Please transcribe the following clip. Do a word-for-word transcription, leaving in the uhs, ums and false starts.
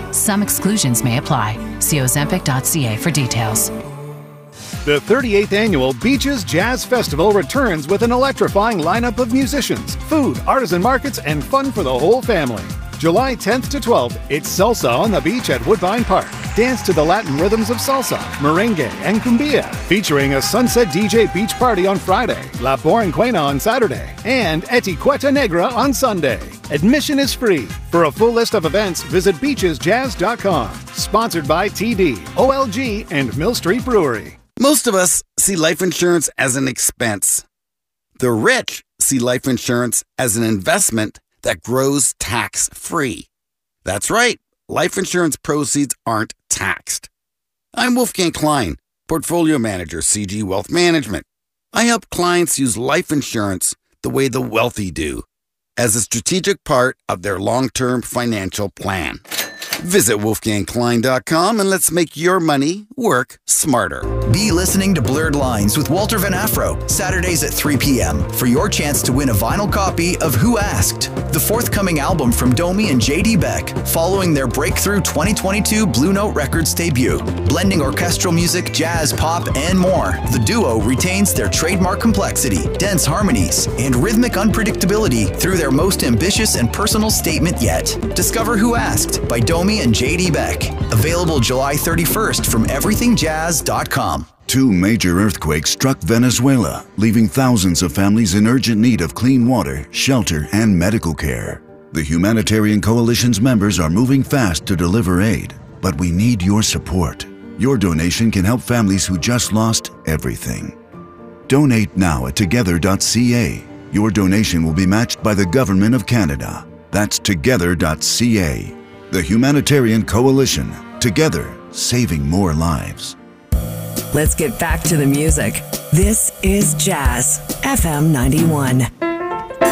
Some exclusions may apply. See ozempic dot c a for details. The thirty-eighth Annual Beaches Jazz Festival returns with an electrifying lineup of musicians, food, artisan markets, and fun for the whole family. July tenth to twelfth, it's salsa on the beach at Woodbine Park. Dance to the Latin rhythms of salsa, merengue, and cumbia, featuring a sunset D J beach party on Friday, La Borinquena on Saturday, and Etiqueta Negra on Sunday. Admission is free. For a full list of events, visit beaches jazz dot com. Sponsored by T D, O L G, and Mill Street Brewery. Most of us see life insurance as an expense. The rich see life insurance as an investment that grows tax-free. That's right, life insurance proceeds aren't taxed. I'm Wolfgang Klein, Portfolio Manager, C G Wealth Management. I help clients use life insurance the way the wealthy do, as a strategic part of their long-term financial plan. Visit wolfgang klein dot com and let's make your money work smarter. Be listening to Blurred Lines with Walter Van Afro, Saturdays at three p.m. for your chance to win a vinyl copy of Who Asked, the forthcoming album from Domi and J D Beck, following their breakthrough twenty twenty-two Blue Note Records debut. Blending orchestral music, jazz, pop, and more, the duo retains their trademark complexity, dense harmonies, and rhythmic unpredictability through their most ambitious and personal statement yet. Discover Who Asked by Domi and J D Beck. Available July thirty-first from everything jazz dot com. Two major earthquakes struck Venezuela, leaving thousands of families in urgent need of clean water, shelter, and medical care. The Humanitarian Coalition's members are moving fast to deliver aid, but we need your support. Your donation can help families who just lost everything. Donate now at together dot c a. Your donation will be matched by the Government of Canada. That's together dot c a. The Humanitarian Coalition. Together, saving more lives. Let's get back to the music. This is Jazz F M ninety-one.